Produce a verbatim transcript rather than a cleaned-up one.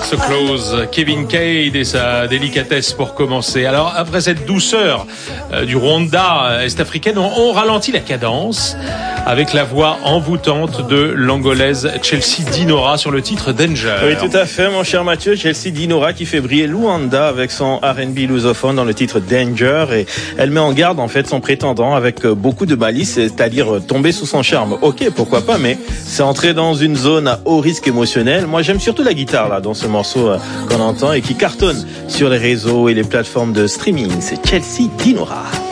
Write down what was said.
So Close, Kevin Cade et sa délicatesse pour commencer. Alors, après cette douceur euh, du Rwanda est-africaine, on, on ralentit la cadence avec la voix envoûtante de l'angolaise Chelsea Dinora sur le titre Danger. Oui, tout à fait, mon cher Mathieu. Chelsea Dinora qui fait briller Luanda avec son R and B lusophone dans le titre Danger, et elle met en garde en fait son prétendant avec beaucoup de malice, c'est-à-dire tomber sous son charme. Ok, pourquoi pas, mais c'est entrer dans une zone à haut risque émotionnel. Moi, j'aime surtout la guitare là dans ce morceau qu'on entend et qui cartonne sur les réseaux et les plateformes de streaming. C'est Chelsea Dinora.